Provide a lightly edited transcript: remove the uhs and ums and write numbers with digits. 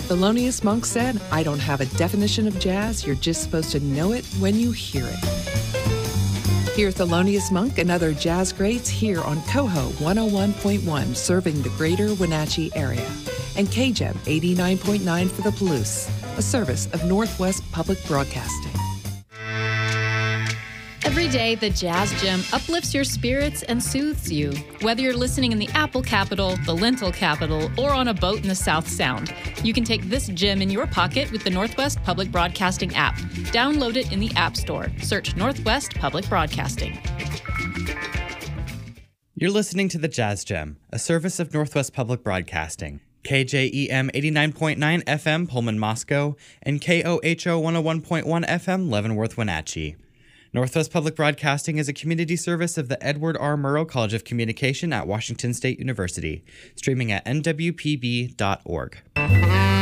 Thelonious Monk said, "I don't have a definition of jazz. You're just supposed to know it when you hear it." Hear Thelonious Monk and other jazz greats here on Coho 101.1, serving the greater Wenatchee area, and KGEM 89.9 for the Palouse, a service of Northwest Public Broadcasting. Every day, the Jazz Gym uplifts your spirits and soothes you. Whether you're listening in the Apple capital, the Lentil capital, or on a boat in the South Sound, you can take this gym in your pocket with the Northwest Public Broadcasting app. Download it in the App Store. Search Northwest Public Broadcasting. You're listening to the Jazz Gym, a service of Northwest Public Broadcasting. KJEM 89.9 FM Pullman, Moscow, and KOHO 101.1 FM Leavenworth, Wenatchee. Northwest Public Broadcasting is a community service of the Edward R. Murrow College of Communication at Washington State University, streaming at nwpb.org.